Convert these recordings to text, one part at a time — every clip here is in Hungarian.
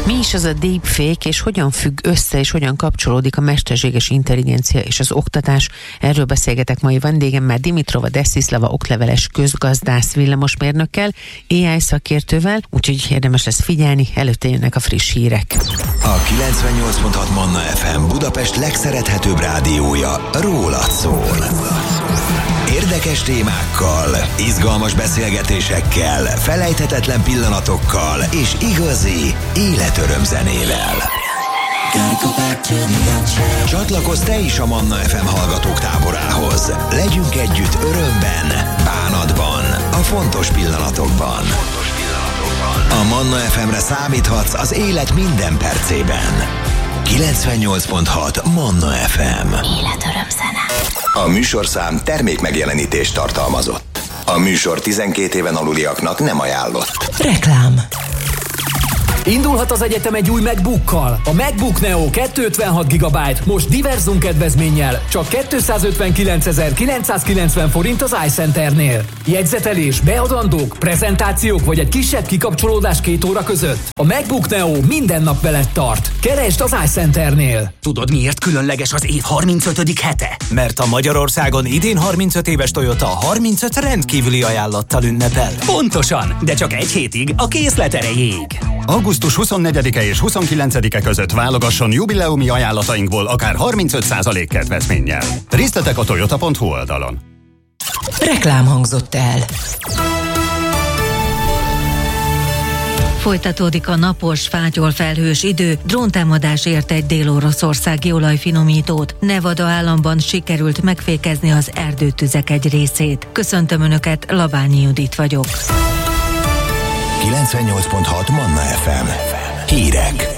Mi is az a deepfake, és hogyan függ össze, és hogyan kapcsolódik a mesterséges intelligencia és az oktatás? Erről beszélgetek mai vendégemmel, Dimitrova Desislava okleveles közgazdász villamosmérnökkel, AI szakértővel, úgyhogy érdemes lesz figyelni, előtte jönnek a friss hírek. A 98.6 Manna FM Budapest legszerethetőbb rádiója rólad szól. Érdekes témákkal, izgalmas beszélgetésekkel, felejthetetlen pillanatokkal és igazi életörömzenével. Csatlakozz te is a Manna FM hallgatók táborához. Legyünk együtt örömben, bánatban, a fontos pillanatokban. A Manna FM-re számíthatsz az élet minden percében. 98.6 Manna FM. Életörömzene. A műsorszám termékmegjelenítést tartalmazott. A műsor 12 éven aluliaknak nem ajánlott. Reklám. Indulhat az egyetem egy új MacBookkal. A MacBook Neo 256 GB most diverzum kedvezménnyel csak 259.990 forint az iCenternél. Jegyzetelés, beadandók, prezentációk vagy egy kisebb kikapcsolódás 2 óra között. A MacBook Neo minden nap veled tart. Keresd az iCenternél. Tudod, miért különleges az év 35. hete? Mert a Magyarországon idén 35 éves Toyota 35 rendkívüli ajánlattal ünnepel. Pontosan, de csak egy hétig a készlet erejéig. Augusztus 24-e és 29-e között válogasson jubileumi ajánlatainkból akár 35% kedvezménnyel. Részletek a toyota.hu oldalon. Reklám hangzott el. Folytatódik a napos, fátyol-felhős idő, dróntámadás ért egy dél-oroszországi olajfinomítót. Nevada államban sikerült megfékezni az erdőtüzek egy részét. Köszöntöm Önöket, Labányi Judit vagyok. 98.6 Manna FM. Hírek.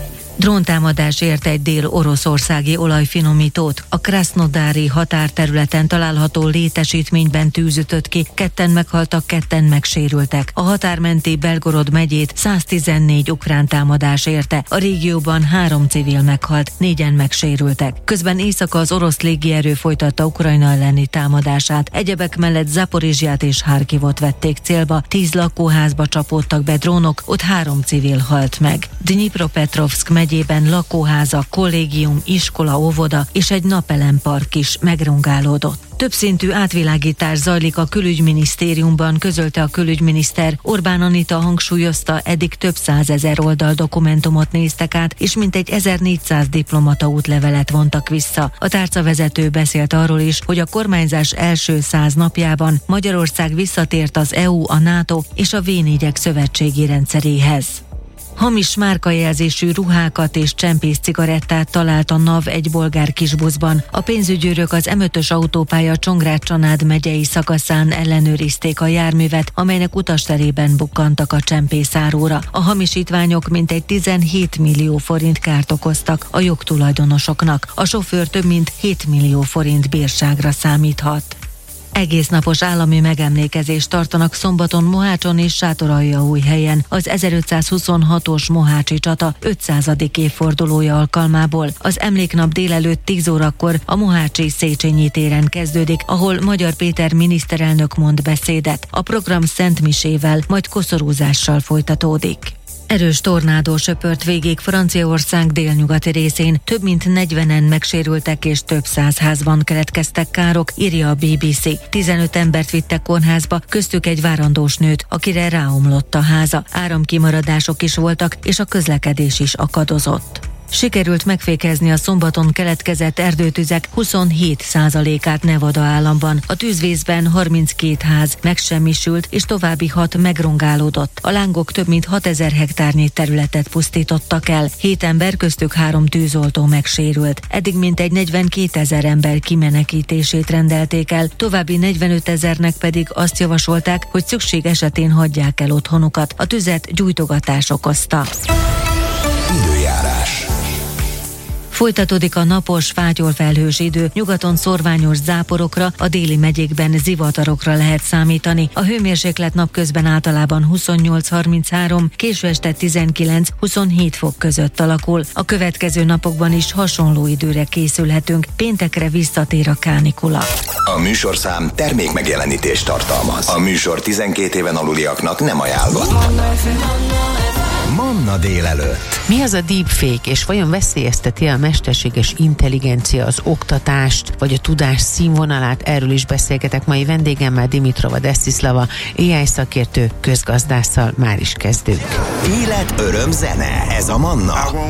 Dróntámadás ért egy dél-oroszországi olajfinomítót. A Krasznodári határterületen található létesítményben tűz ütött ki, 2 meghaltak, 2 megsérültek. A határmenti Belgorod megyét 114 ukrán támadás érte. A régióban 3 civil meghalt, 4-en megsérültek. Közben éjszaka az orosz légierő folytatta Ukrajna elleni támadását. Egyebek mellett Zaporizsját és Harkivot vették célba, 10 lakóházba csapódtak be drónok, ott 3 civil halt meg. Dnipropetrovszk megyében lakóházak, kollégium, iskola, óvoda és egy napelempark is megrongálódott. Többszintű átvilágítás zajlik a külügyminisztériumban, közölte a külügyminiszter. Orbán Anita hangsúlyozta, eddig több 100 000 oldal dokumentumot néztek át, és mintegy 1400 diplomata útlevelet vontak vissza. A tárcavezető beszélt arról is, hogy a kormányzás első 100 napjában Magyarország visszatért az EU, a NATO és a V4-ek szövetségi rendszeréhez. Hamis márkajelzésű ruhákat és csempész cigarettát talált a NAV egy bolgár kisbuszban. A pénzügyőrök az M5-ös autópálya Csongrád-Csanád megyei szakaszán ellenőrizték a járművet, amelynek utasterében bukkantak a csempészáróra. A hamisítványok mintegy 17 millió forint kárt okoztak a jogtulajdonosoknak. A sofőr több mint 7 millió forint bírságra számíthat. Egésznapos állami megemlékezést tartanak szombaton Mohácson és Sátoraljaújhelyen az 1526-os mohácsi csata 500. évfordulója alkalmából. Az emléknap délelőtt 10 órakor a mohácsi Széchenyi téren kezdődik, ahol Magyar Péter miniszterelnök mond beszédet. A program szentmisével, majd koszorúzással folytatódik. Erős tornádó söpört végig Franciaország délnyugati részén. Több mint 40-en megsérültek és több 100 házban keletkeztek károk, írja a BBC. 15 embert vittek kórházba, köztük egy várandós nőt, akire ráomlott a háza. Áramkimaradások is voltak, és a közlekedés is akadozott. Sikerült megfékezni a szombaton keletkezett erdőtüzek 27%-át Nevada államban. A tűzvészben 32 ház megsemmisült, és további 6 megrongálódott. A lángok több mint 6000 hektárnyi területet pusztítottak el. 7 ember, köztük 3 tűzoltó megsérült. Eddig mintegy 42 000 ember kimenekítését rendelték el, további 45 000-nek pedig azt javasolták, hogy szükség esetén hagyják el otthonukat. A tüzet gyújtogatás okozta. Időjárás. Folytatódik a napos, fátyol-felhős idő, nyugaton szorványos záporokra, a déli megyékben zivatarokra lehet számítani. A hőmérséklet napközben általában 28-33, késő este 19-27 fok között alakul. A következő napokban is hasonló időre készülhetünk, péntekre visszatér a kánikula. A műsorszám termékmegjelenítést tartalmaz. A műsor 12 éven aluliaknak nem ajánlott. Manna Manna délelőtt. Mi az a deepfake, és vajon veszélyezteti a mesterséges intelligencia az oktatást, vagy a tudás színvonalát? Erről is beszélgetek mai vendégemmel, Dimitrova Desislava, AI szakértő, közgazdásszal. Már is kezdünk. Élet, öröm, zene. Ez a Manna.